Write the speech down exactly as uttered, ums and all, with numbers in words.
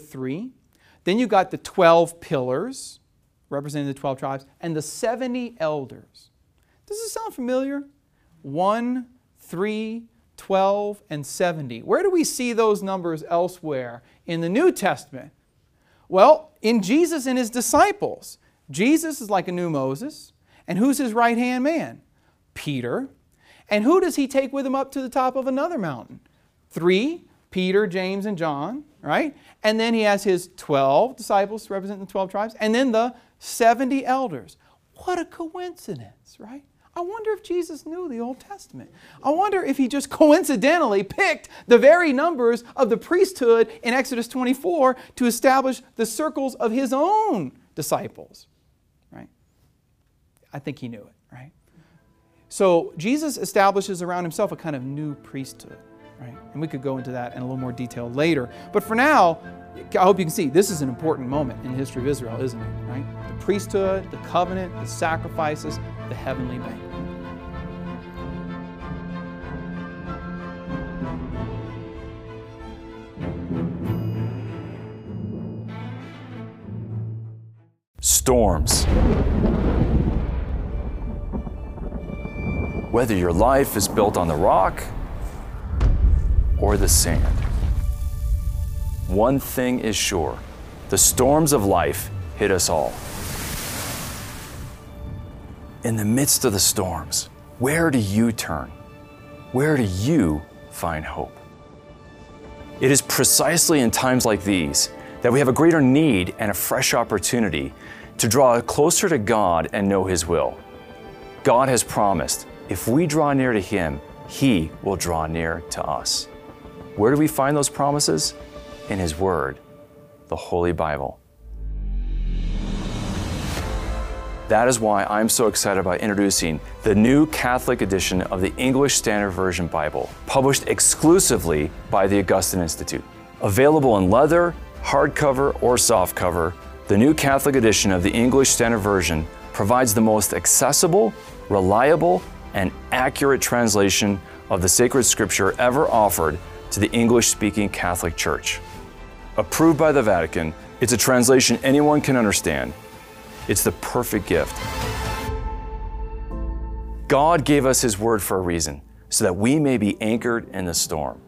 three. Then you got the twelve pillars, representing the twelve tribes, and the seventy elders. Does this sound familiar? one, three, twelve, and seventy. Where do we see those numbers elsewhere in the New Testament? Well, in Jesus and His disciples. Jesus is like a new Moses. And who's His right-hand man? Peter. And who does He take with Him up to the top of another mountain? Three, Peter, James, and John, right? And then He has His twelve disciples representing the twelve tribes, and then the seventy elders. What a coincidence, right? I wonder if Jesus knew the Old Testament. I wonder if He just coincidentally picked the very numbers of the priesthood in Exodus twenty-four to establish the circles of His own disciples, right? I think He knew it, right? So Jesus establishes around Himself a kind of new priesthood, right? And we could go into that in a little more detail later. But for now, I hope you can see this is an important moment in the history of Israel, isn't it, right? The priesthood, the covenant, the sacrifices, the heavenly banquet. Storms. Whether your life is built on the rock or the sand, one thing is sure: the storms of life hit us all. In the midst of the storms, where do you turn? Where do you find hope? It is precisely in times like these that we have a greater need and a fresh opportunity to draw closer to God and know His will. God has promised, if we draw near to Him, He will draw near to us. Where do we find those promises? In His Word, the Holy Bible. That is why I'm so excited about introducing the new Catholic edition of the English Standard Version Bible, published exclusively by the Augustine Institute. Available in leather, hardcover, or softcover, the new Catholic edition of the English Standard Version provides the most accessible, reliable, and accurate translation of the sacred scripture ever offered to the English-speaking Catholic Church. Approved by the Vatican, it's a translation anyone can understand. It's the perfect gift. God gave us His Word for a reason, so that we may be anchored in the storm.